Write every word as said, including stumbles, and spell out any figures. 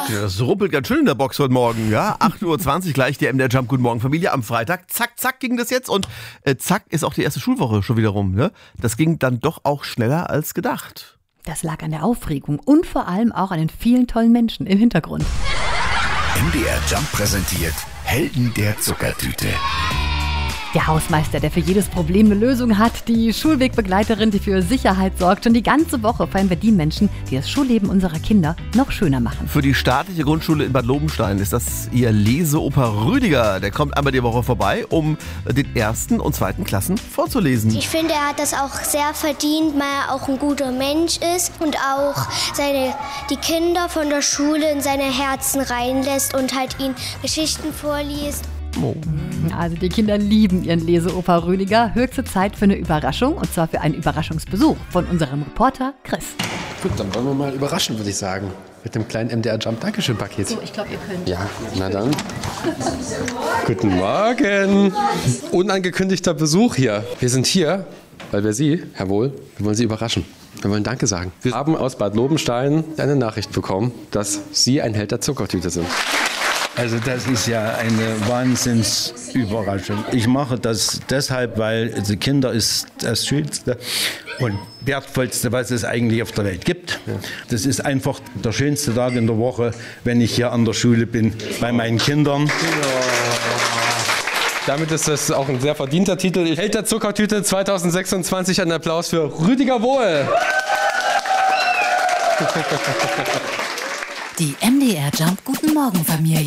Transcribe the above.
Ja, das ruppelt ganz schön in der Box heute Morgen. Ja? acht Uhr zwanzig gleich, der M D R Jump. Guten Morgen, Familie. Am Freitag, zack, zack, ging das jetzt. Und äh, zack, ist auch die erste Schulwoche schon wieder rum. Ne? Das ging dann doch auch schneller als gedacht. Das lag an der Aufregung und vor allem auch an den vielen tollen Menschen im Hintergrund. M D R Jump präsentiert Helden der Zuckertüte. Der Hausmeister, der für jedes Problem eine Lösung hat, die Schulwegbegleiterin, die für Sicherheit sorgt. Schon die ganze Woche feiern wir die Menschen, die das Schulleben unserer Kinder noch schöner machen. Für die staatliche Grundschule in Bad Lobenstein ist das ihr Leseoper Rüdiger. Der kommt einmal die Woche vorbei, um den ersten und zweiten Klassen vorzulesen. Ich finde, er hat das auch sehr verdient, weil er auch ein guter Mensch ist und auch seine, die Kinder von der Schule in seine Herzen reinlässt und halt ihnen Geschichten vorliest. Oh. Also die Kinder lieben ihren Leseoper Rüdiger. Höchste Zeit für eine Überraschung, und zwar für einen Überraschungsbesuch von unserem Reporter Chris. Gut, dann wollen wir mal überraschen, würde ich sagen. Mit dem kleinen M D R Jump Dankeschön-Paket. So, ich glaube, ihr könnt. Ja, na dann. Guten Morgen. Unangekündigter Besuch hier. Wir sind hier, weil wir Sie, Herr Wohl, wir wollen Sie überraschen. Wir wollen Danke sagen. Wir haben aus Bad Lobenstein eine Nachricht bekommen, dass Sie ein Held der Zuckertüte sind. Also das ist ja eine Wahnsinnsüberraschung. Ich mache das deshalb, weil die Kinder ist das Schönste und Wertvollste, was es eigentlich auf der Welt gibt. Das ist einfach der schönste Tag in der Woche, wenn ich hier an der Schule bin, bei meinen Kindern. Ja. Damit ist das auch ein sehr verdienter Titel. Held der Zuckertüte zwanzig sechsundzwanzig. Ein Applaus für Rüdiger Wohl. Die M D R Jump Guten Morgen Familie.